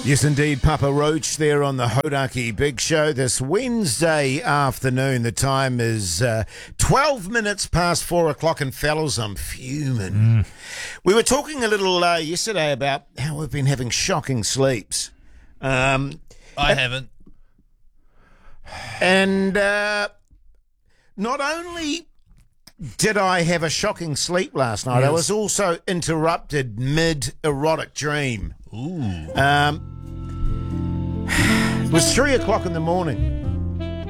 Yes, indeed, Papa Roach there on the Hodaki Big Show this Wednesday afternoon. The time is 12 minutes past 4 o'clock, and fellas, I'm fuming. We were talking a little yesterday about how we've been having shocking sleeps. I haven't. And not only did I have a shocking sleep last night, I was also interrupted mid-erotic dream. Ooh. It was 3 o'clock in the morning.